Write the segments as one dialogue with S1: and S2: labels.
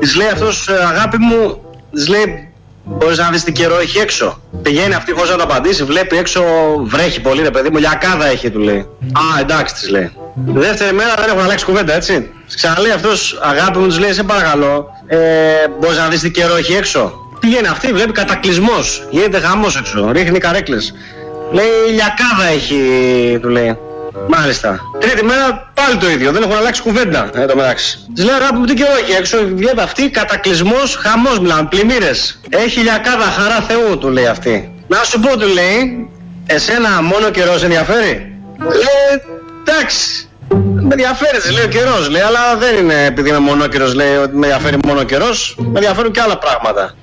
S1: Της λέει αυτός, αγάπη μου, της λέει, μπορείς να δεις τι καιρό έχει έξω. Πηγαίνει αυτή χωρίς να το απαντήσει, βλέπει έξω βρέχει πολύ, ρε παιδί μου, λιακάδα έχει, του λέει. Α, εντάξει, της λέει. Δεύτερη μέρα δεν έχουν αλλάξει κουβέντα, έτσι. Ξαναλέει αυτός, αγάπη μου, της λέει, σε παρακαλώ, μπορείς να δεις τι καιρό έχει έξω. Πηγαίνει αυτή, βλέπει κατακλυσμός, γίνεται χαμός έξω, ρίχνει καρέκλες. Λέει, λιακάδα έχει, του λέει. Μάλιστα. Τρίτη μέρα πάλι το ίδιο, δεν έχουν αλλάξει κουβέντα. Εν τω μεταξύ. Της λέει, αγάπη μου, τι καιρό έχει έξω, βγαίνει αυτή, κατακλυσμός, χαμός, μιλάμε, πλημμύρες. Έχει λιακάδα, χαρά Θεού, του λέει αυτή. Να σου πω, του λέει, εσένα μόνο καιρός ενδιαφέρει. Λέει, εντάξει. Με ενδιαφέρει, λέει ο καιρός, λέει, αλλά δεν είναι επειδή είμαι μονόκερος, λέει, ότι με ενδιαφέρει μόνο ο καιρός, με ενδιαφέρουν και άλλα πράγματα.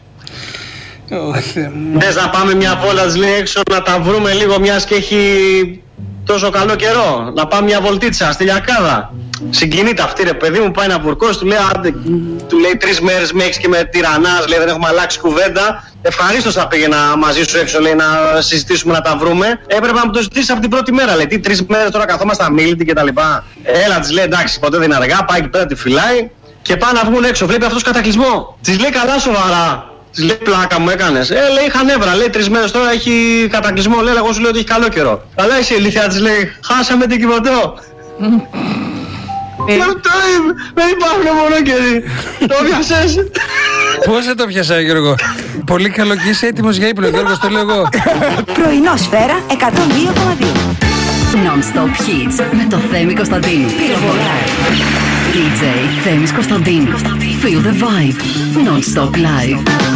S1: Θες να πάμε μια βόλτα, της λέει, έξω να τα βρούμε λίγο, μιας και έχει τόσο καλό καιρό, να πάμε μια βολτίτσα στη λιακάδα. Συγκινείται αυτή, ρε παιδί μου, πάει να βουρκώσει, του λέει, άντε, του λέει 3 μέρες με έχεις και με τυραννάς, λέει, δεν έχουμε αλλάξει κουβέντα. Ευχαρίστως θα πήγαινα μαζί σου έξω, λέει, να συζητήσουμε, να τα βρούμε. Έπρεπε να μου το ζητήσεις από την πρώτη μέρα, λέει, τι 3 μέρες τώρα καθόμαστε αμίλητοι και τα λοιπά. Έλα, της λέει, εντάξει, ποτέ δεν είναι αργά, πάει εκεί πέρα, τη φυλάει και πάνε να βγουν έξω, βλέπει αυτός κατακλυσμό. Της λέει, καλά σοβαρά. Της λέει, πλάκα μου έκανες. Λέει, είχα νεύρα, λέει, 3 μέρες τώρα έχει κατακλυσμό, λέει, εγώ σου λέω ότι έχει καλό καιρό. Αλλά εσύ ηλίθεια, της λέει, χάσαμε την Κιβωτό. Δεν υπάρχουν μονόκεροι. Το πιάσες.
S2: Πώς δεν το πιάσα, Γιώργο? Πολύ καλό και είσαι έτοιμος για ύπνο, Γιώργο, το λέω εγώ.
S3: Πρωινό Σφαίρα 102,2. Non-stop hits με το Θέμη Κωνσταντίνου. DJ Θέμης Κωνσταντίνου. Feel the vibe. Non-stop live.